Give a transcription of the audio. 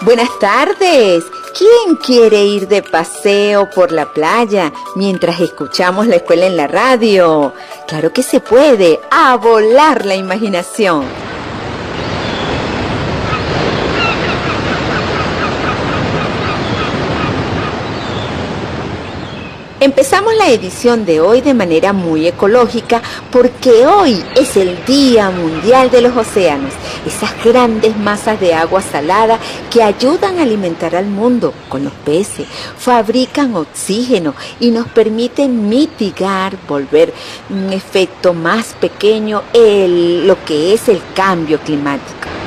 Buenas tardes. ¿Quién quiere ir de paseo por la playa mientras escuchamos la escuela en la radio? Claro que se puede. A volar la imaginación. Empezamos la edición de hoy de manera muy ecológica porque hoy es el Día Mundial de los Océanos, esas grandes masas de agua salada que ayudan a alimentar al mundo con los peces, fabrican oxígeno y nos permiten mitigar, volver un efecto más pequeño lo que es el cambio climático.